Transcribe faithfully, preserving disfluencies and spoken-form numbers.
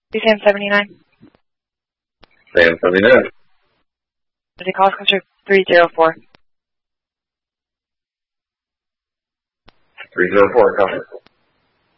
Sam seventy-nine. Sam seventy-nine. The call comes through three zero four. three zero four, copy.